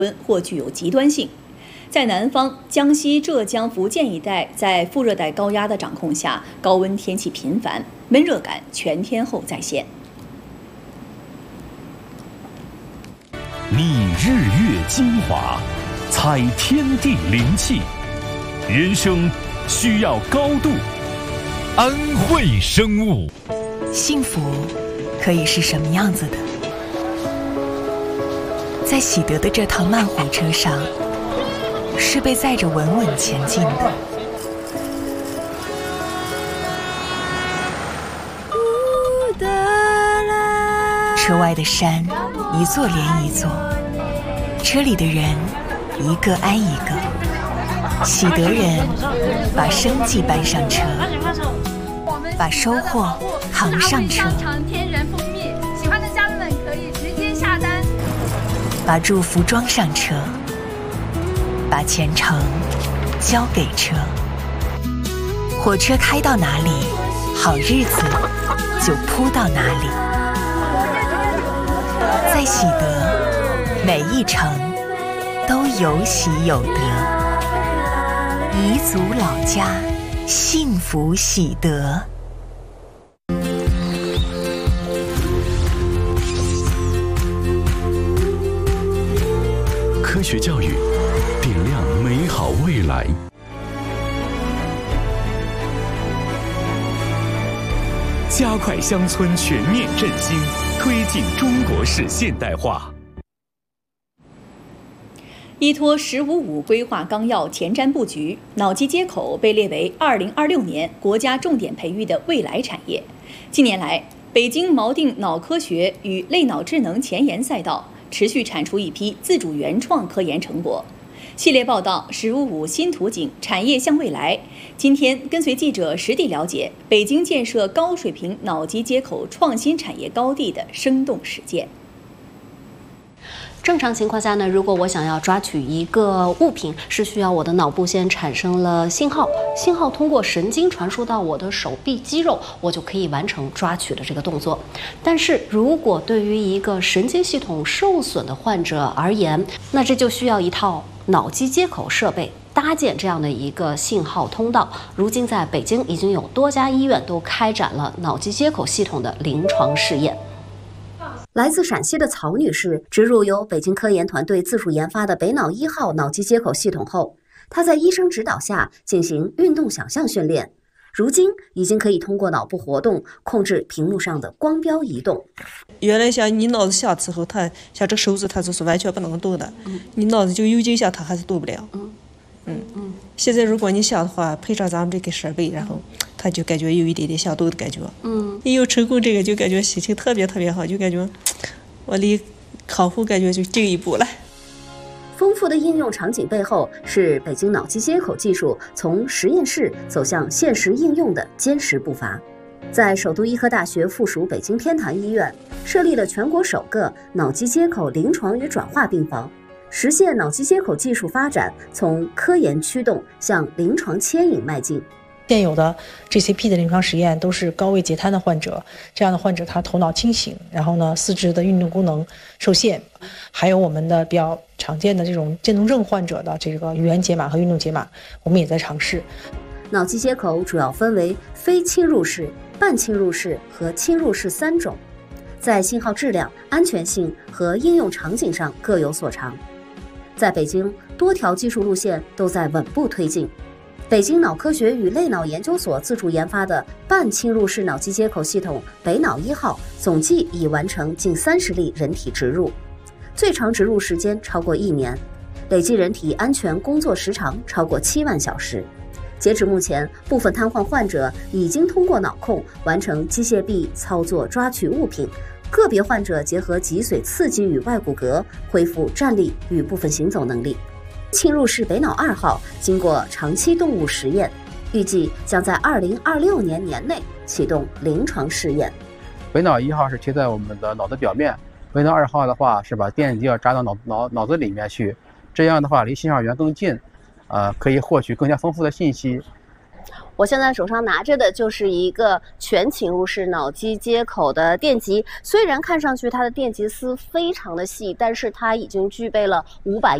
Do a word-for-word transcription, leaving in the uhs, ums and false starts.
温或具有极端性。在南方，江西、浙江、福建一带在副热带高压的掌控下，高温天气频繁，闷热感全天候再现。 觅日月精华，采天地灵气，人生需要高度。安慧生物， 幸福可以是什么样子的？在喜得的这趟慢火车上，是被载着稳稳前进的。车外的山，一座连一座，车里的人，一个挨一个。喜得人把生计搬上车，把收获扛上车。 天然蜂蜜，喜欢的家人们可以直接下单。 把祝福装上车，把前程交给车。火车开到哪里，好日子就铺到哪里。在喜得，每一程都有喜有得。彝族老家，幸福喜得。 科学教育，点亮美好未来。加快乡村全面振兴，推进中国式现代化。 依托“十五五”规划纲要前瞻布局，脑机接口被列为二零二六年国家重点培育的未来产业。近年来，北京锚定脑科学与类脑智能前沿赛道，持续产出一批自主原创科研成果。系列报道“十五五”新图景，产业向未来。今天跟随记者实地了解北京建设高水平脑机接口创新产业高地的生动实践。 正常情况下呢，如果我想要抓取一个物品，是需要我的脑部先产生了信号，信号通过神经传输到我的手臂肌肉，我就可以完成抓取的这个动作。但是如果对于一个神经系统受损的患者而言，那这就需要一套脑机接口设备，搭建这样的一个信号通道。如今在北京已经有多家医院都开展了脑机接口系统的临床试验。 来自陕西的曹女士植入由北京科研团队自主研发的北脑一号脑机接口系统后，她在医生指导下进行运动想象训练，如今已经可以通过脑部活动控制屏幕上的光标移动。 原来像你脑子下之后，它像这手指它就是完全不能动的，嗯、你脑子就有几下它还是动不了。嗯嗯嗯。现在如果你下的话，配上咱们这个设备，然后它就感觉有一点点想动的感觉。嗯。一有成功这个，就感觉心情特别特别好，就感觉我离康复感觉就进一步了。 丰富的应用场景背后，是北京脑机接口技术从实验室走向现实应用的坚实步伐。在首都医科大学附属北京天坛医院，设立了全国首个脑机接口临床与转化病房，实现脑机接口技术发展从科研驱动向临床牵引迈进。 现有的 G C P 的临床实验都是高位截瘫的患者，这样的患者他头脑清醒，然后呢四肢的运动功能受限，还有我们的比较常见的这种渐冻症患者的这个语言解码和运动解码，我们也在尝试。 脑机接口主要分为非侵入式、半侵入式和侵入式三种，在信号质量、安全性和应用场景上各有所长。在北京，多条技术路线都在稳步推进。北京脑科学与类脑研究所自主研发的半侵入式脑机接口系统北脑一号，总计已完成近三十例人体植入，最长植入时间超过一年，累计人体安全工作时长超过七万小时。截止目前，部分瘫痪患者已经通过脑控完成机械臂操作抓取物品，个别患者结合脊髓刺激与外骨骼恢复站立与部分行走能力。侵入式北脑二号经过长期动物实验，预计将在二零二六年年内启动临床试验。 北脑一号是贴在我们的脑的表面，北脑二号的话是把电极要扎到脑脑脑子里面去，这样的话离信号源更近，呃，可以获取更加丰富的信息。 我现在手上拿着的就是一个全侵入式脑机接口的电极，虽然看上去它的电极丝非常的细，但是它已经具备了五百